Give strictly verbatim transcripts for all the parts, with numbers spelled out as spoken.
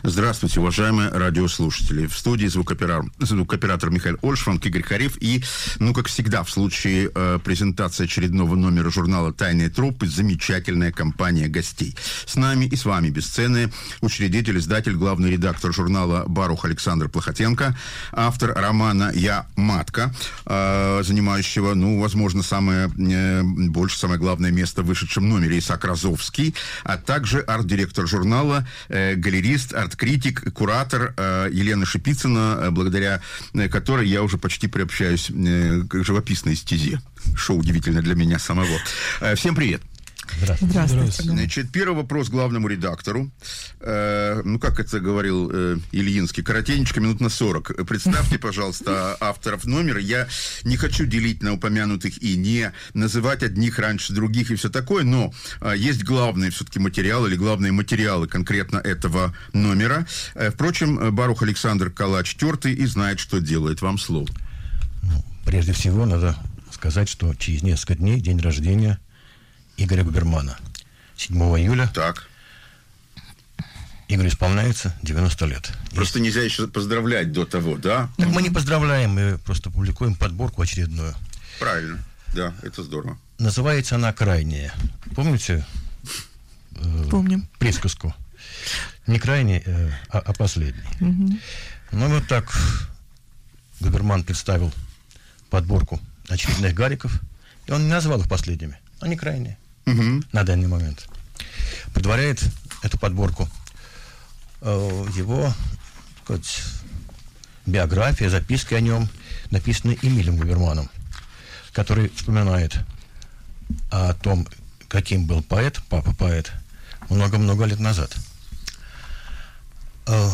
Здравствуйте, уважаемые радиослушатели. В студии звукооператор, звукооператор Михаил Ольшфранк, Игорь Харев. И, ну, как всегда, в случае э, презентации очередного номера журнала «Тайные тропы», замечательная компания гостей. С нами и с вами бесценные учредитель, издатель, главный редактор журнала «Барух» Александр Плохотенко, автор романа «Я матка», э, занимающего, ну, возможно, самое э, больше, самое главное место в вышедшем номере, Исаак Разовский, а также арт-директор журнала, э, галерист, арт-критик, куратор э, Елена Шипицына, э, благодаря э, которой я уже почти приобщаюсь э, к живописной стезе. Что удивительно для меня самого. Э, всем привет. Здравствуйте. Здравствуйте. Значит, первый вопрос главному редактору. Э, ну, как это говорил э, Ильинский, коротенечко, минут на сорок. Представьте, пожалуйста, авторов номера. Я не хочу делить на упомянутых и не называть одних раньше других и все такое, но э, есть главные все-таки материалы или главные материалы конкретно этого номера. Э, впрочем, Барух Александр Калач тертый и знает, что делает. Вам слово. Ну, прежде всего, надо сказать, что через несколько дней день рождения Игоря Губермана. седьмого июля. Так. Игорю исполняется девяносто лет. Просто Есть... нельзя еще поздравлять до того, да? Так мы не поздравляем, мы просто публикуем подборку очередную. Правильно. Да, это здорово. Называется она «Крайняя». Помните? Помним. Присказку. Не крайняя, а, а последняя. Угу. Ну вот так Губерман представил подборку очередных гариков, и он не назвал их последними. Они крайние. Угу. На данный момент. Предваряет эту подборку э, его, так сказать, биография, записки о нем, написанные Эмилем Губерманом, который вспоминает о том, каким был поэт, папа-поэт, много-много лет назад. Э,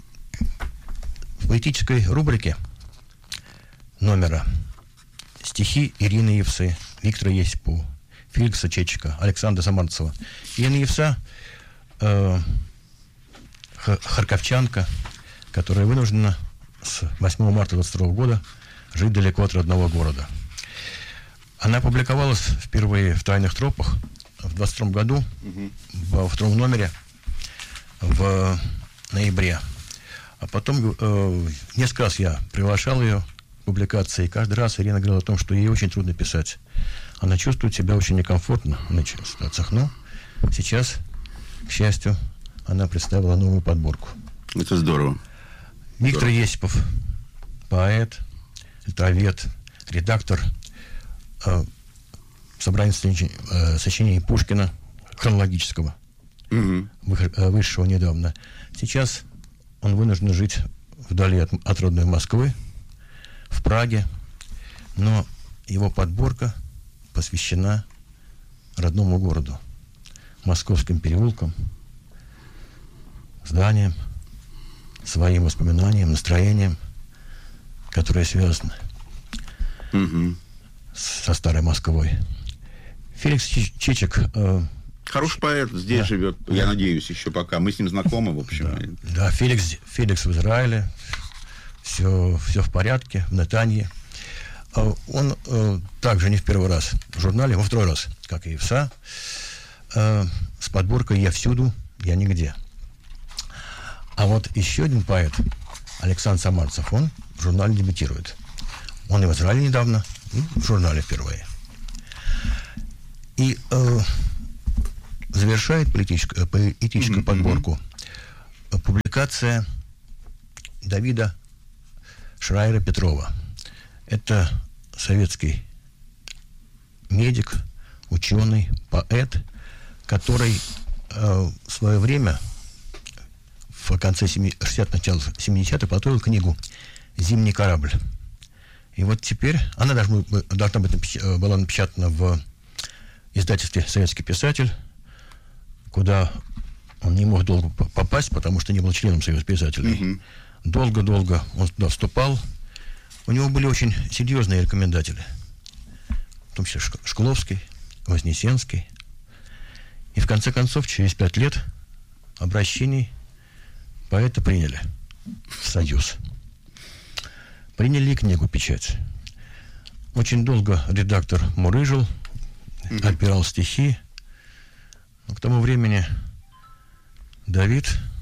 в поэтической рубрике номера стихи Ирины Евсы, Виктора Есипова, Феликса Чечика, Александра Самарцева. Ирина Евса, э, харьковчанка, которая вынуждена с восьмого марта двадцать второго года жить далеко от родного города. Она публиковалась впервые в «Тайных тропах» в двадцать втором году, угу. во втором номере в ноябре. А потом э, несколько раз я приглашал ее к публикации, и каждый раз Ирина говорила о том, что ей очень трудно писать. Она чувствует себя очень некомфортно в начале ситуациях, но сейчас, к счастью, она представила новую подборку. Это здорово. Виктор здорово. Есипов, поэт, литровед, редактор э, собрания э, сочинений Пушкина, хронологического, угу. вы, э, вышедшего недавно. Сейчас он вынужден жить вдали от, от родной Москвы, в Праге, но его подборка посвящена родному городу, московским переулкам, зданиям, своим воспоминаниям, настроениям, которые связаны угу. со старой Москвой. Феликс Чичик... Э, Хороший поэт, здесь да, живет, да. Я надеюсь, еще пока. Мы с ним знакомы, в общем. Да, да Феликс, Феликс в Израиле, все, все в порядке, в Нетанье. Он э, также не в первый раз в журнале, во второй раз, как и Евса, э, с подборкой «Я всюду, я нигде». А вот еще один поэт, Александр Самарцев, он в журнале дебютирует. Он и в Израиле недавно, и в журнале впервые. И э, завершает поэтическую, поэтическую mm-hmm. подборку публикация Давида Шрайера Петрова. Это советский медик, ученый, поэт, который э, в свое время, в конце шестидесятых, начало семидесятых, подготовил книгу «Зимний корабль». И вот теперь она должна, должна быть напеч... была напечатана в издательстве «Советский писатель», куда он не мог долго попасть, потому что не был членом Союза писателей. Mm-hmm. Долго-долго он туда вступал. У него были очень серьезные рекомендатели, в том числе Шкловский, Вознесенский. И в конце концов, через пять лет обращений поэта приняли в Союз. Приняли и книгу печать. Очень долго редактор мурыжил, mm-hmm. отбирал стихи. Но к тому времени Давид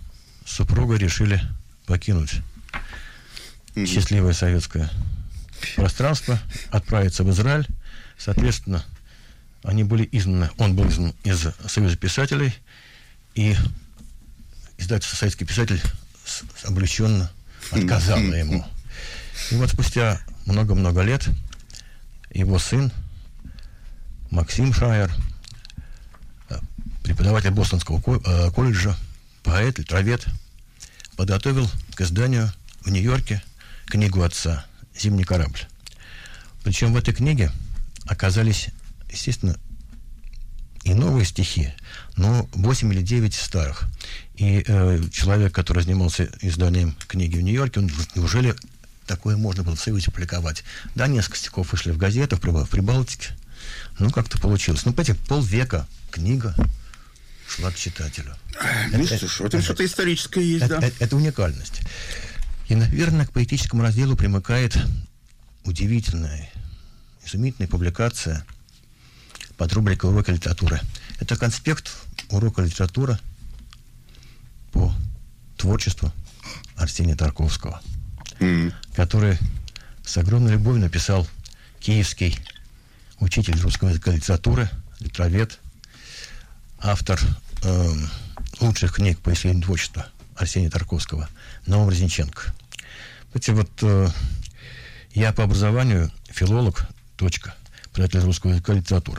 с супругой решили покинуть mm-hmm. счастливое советское пространство, отправиться в Израиль. Соответственно, они были изгнаны, он был изгнан из Союза писателей, и издательство «Советский писатель» облегченно отказало mm-hmm. ему. И вот спустя много-много лет его сын Максим Шрайер, преподаватель Бостонского колледжа, поэт, литературовед, подготовил к изданию в Нью-Йорке книгу отца «Зимний корабль». Причем в этой книге оказались, естественно, и новые стихи, но восемь или девять старых. И э, человек, который занимался изданием книги в Нью-Йорке, он, неужели такое можно было в Союзе публиковать? Да, несколько стихов вышли в газетах, в Прибалтике. Ну, как-то получилось. Ну, понимаете, полвека книга шла к читателю. Ну, это, слушай, вот это, это что-то историческое есть, это, да? Это, это уникальность. И, наверное, к поэтическому разделу примыкает удивительная, изумительная публикация под рубрикой «Уроки литературы». Это конспект урока литературы по творчеству Арсения Тарковского, mm-hmm. который с огромной любовью написал киевский учитель русского языка и литературы, литературовед, автор э, лучших книг по исследованию творчества Арсения Тарковского, Наум Резниченко. Знаете, вот э, я по образованию филолог, точка, преподаватель русского языка и литературы.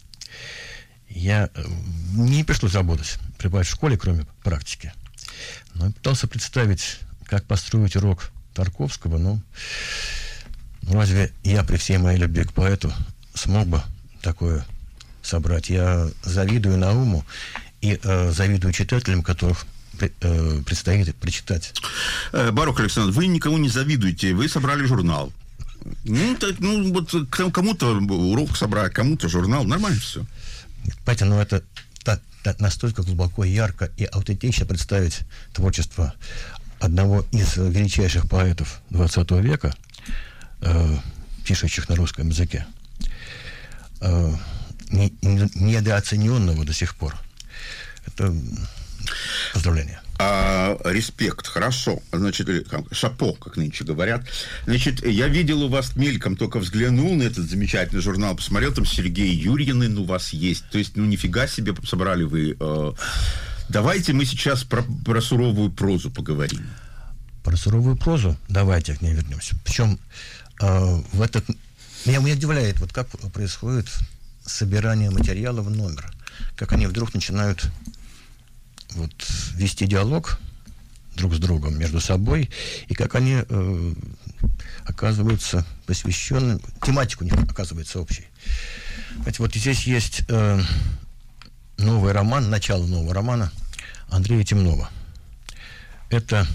Я э, не пришлось работать, преподавать в школе, кроме практики. Но я пытался представить, как построить урок Тарковского, но ну, разве я при всей моей любви к поэту смог бы такое собрать? Я завидую Науму и э, завидую читателям, которых при, э, предстоит прочитать. Барух Александр, вы никому не завидуете, вы собрали журнал. Ну, так, ну вот кому-то урок собрать, кому-то журнал, нормально все. Понимаете, ну это так, так, настолько глубоко, ярко и аутентично представить творчество одного из величайших поэтов двадцатого века, э, пишущих на русском языке, э, не, не, недооцененного до сих пор. Это поздравление. А, респект, хорошо. Значит, шапо, как нынче говорят. Значит, я видел у вас мельком, только взглянул на этот замечательный журнал, посмотрел, там Сергей Юрьянин у вас есть. То есть, ну, нифига себе собрали вы. Э, давайте мы сейчас про, про суровую прозу поговорим. Про суровую прозу? Давайте к ней вернемся. Причем э, в этот... Меня, меня удивляет, вот как происходит собирание материала в номер. Как они вдруг начинают вот, вести диалог друг с другом, между собой, и как они э, оказываются посвященными, тематику у них оказывается общей. Знаете, вот здесь есть э, новый роман, начало нового романа Андрея Темнова. Это,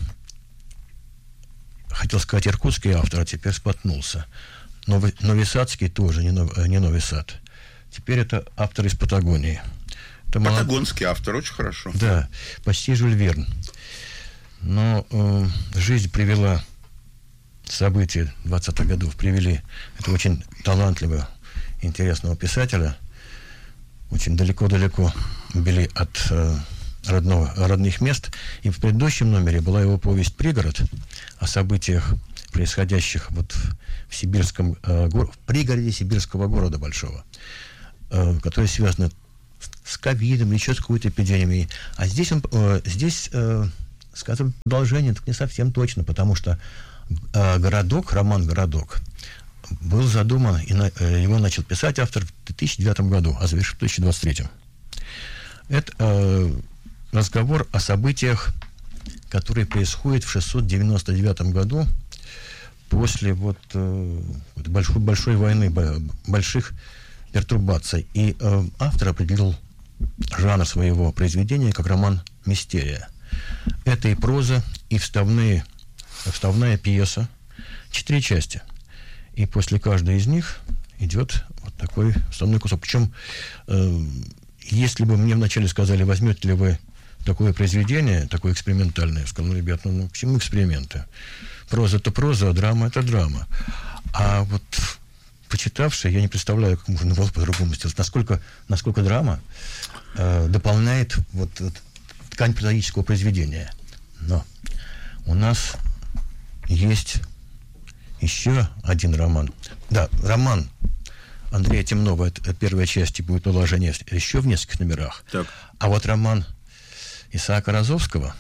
хотел сказать, иркутский автор, а теперь споткнулся. Новый, Новисадский тоже, не, нов, не Новый Сад. Теперь это автор из Патагонии. Это Патагонский молод... автор, очень хорошо. Да, почти Жюль Верн. Но э, жизнь привела, события двадцатых годов привели этого очень талантливого, интересного писателя, очень далеко-далеко были от э, родного, родных мест. И в предыдущем номере была его повесть «Пригород» о событиях, происходящих вот в сибирском э, гор... в пригороде сибирского города большого, э, которые связаны с ковидом, еще с какой-то эпидемией. А здесь, он, э, здесь э, скажем, продолжение, так не совсем точно, потому что э, «Городок», роман «Городок» был задуман, и на, э, его начал писать автор в две тысячи девятом году, а завершил в две тысячи двадцать третьем. Это э, разговор о событиях, которые происходят в шестьсот девяносто девятом году после вот, э, большой, большой войны, больших пертурбаций. И э, автор определил жанр своего произведения как роман «Мистерия». Это и проза, и вставные, вставная пьеса. Четыре части. И после каждой из них идет вот такой вставной кусок. Причем, э, если бы мне вначале сказали, возьмете ли вы такое произведение, такое экспериментальное, я сказал, ну, ребят, ну, ну к чему эксперименты? Проза – это проза, а драма – это драма. А вот почитавший, я не представляю, как можно было по-другому сделать, насколько, насколько драма э, дополняет вот, вот ткань прозаического произведения. Но у нас есть еще один роман. Да, роман Андрея Темнова, это первая часть, будет уложение еще в нескольких номерах. Так. А вот роман Исаака Розовского,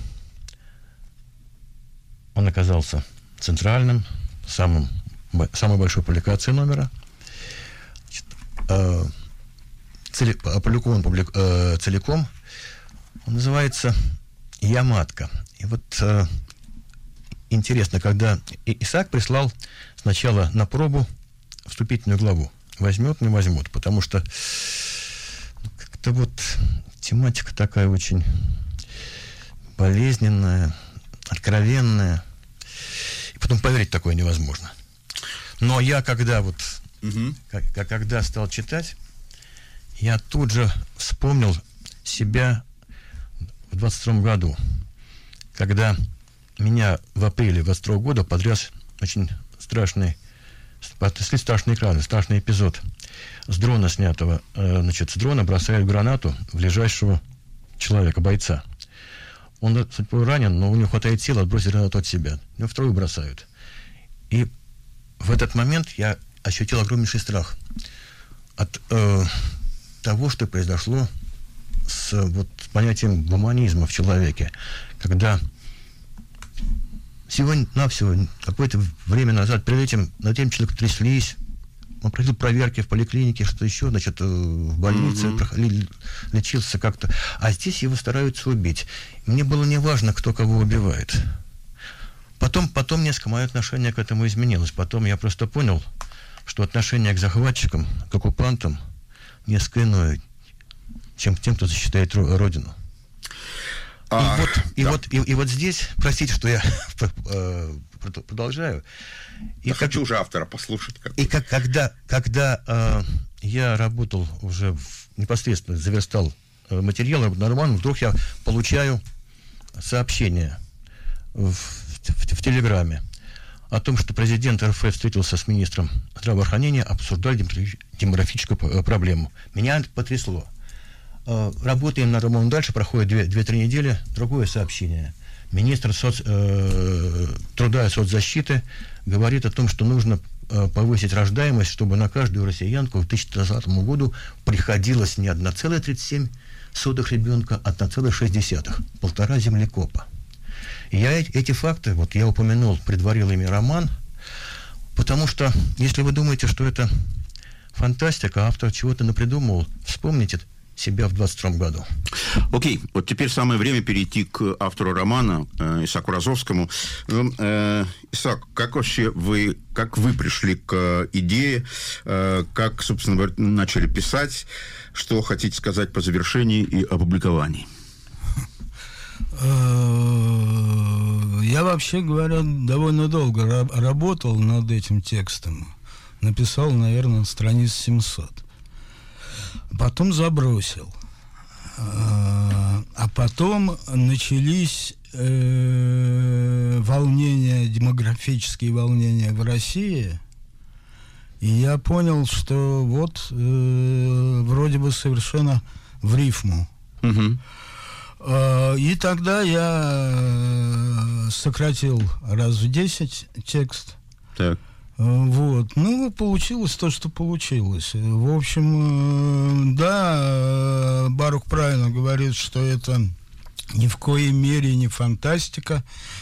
он оказался центральным, самым, самой большой публикацией номера. Значит, э, цели, опубликован публик, э, целиком. Он называется «Я матка». И вот э, интересно, когда Исаак прислал сначала на пробу вступительную главу. Возьмет, не возьмут, потому что как-то вот тематика такая очень болезненная, откровенная. И потом поверить такое невозможно. Но я когда вот, угу. как, когда стал читать, я тут же вспомнил себя в двадцать втором году, когда меня в апреле двадцать второго года потряс очень страшный Потрясли страшные экраны, страшный эпизод. С дрона снятого, э, значит, с дрона бросают гранату в ближайшего человека, бойца. Он ранен, но у него хватает сил отбросить гранату от себя. Его вторую бросают. И в этот момент я ощутил огромнейший страх от э, того, что произошло с вот, понятием гуманизма в человеке. Когда всего-навсего какое-то время назад, перед этим, над этим человеком тряслись, он проходил проверки в поликлинике, что еще, значит, в больнице, mm-hmm. проходил, лечился как-то. А здесь его стараются убить. Мне было не важно, кто кого убивает. Потом, потом несколько мое отношение к этому изменилось. Потом я просто понял, что отношение к захватчикам, к оккупантам несколько иное, чем к тем, кто защищает родину. А, и, вот, и, да. вот, и, и вот здесь, простите, что я продолжаю. И да как, хочу уже автора послушать. Как и как, когда, когда э, я работал уже в, непосредственно, заверстал э, материал на роман, вдруг я получаю сообщение в, в, в Телеграме о том, что президент эр эф встретился с министром здравоохранения, обсуждали демографическую проблему. Меня потрясло. Работаем над романом дальше, проходит две-три недели, другое сообщение. Министр соц, э, труда и соцзащиты говорит о том, что нужно э, повысить рождаемость, чтобы на каждую россиянку к две тысячи двадцатому году приходилось не одна целая тридцать семь сотых ребенка, а одна целая шесть десятых, полтора землекопа. И я эти факты, вот я упомянул, предварил ими роман, потому что, если вы думаете, что это фантастика, автор чего-то напридумывал, вспомните себя в двадцать втором году. Окей, okay. Вот теперь самое время перейти к автору романа э, Исааку Розовскому. Э, Исаак, как вообще вы, как вы пришли к идее, э, как, собственно говоря, начали писать, что хотите сказать по завершении и опубликовании? Я, вообще говоря, довольно долго работал над этим текстом. Написал, наверное, страниц семьсот. Потом забросил. А потом начались э, волнения, демографические волнения в России. И я понял, что вот э, вроде бы совершенно в рифму. Угу. Э, и тогда я сократил раз в десять текст. Так. Вот. Ну, получилось то, что получилось. В общем, да, Барух правильно говорит, что это ни в коей мере не фантастика.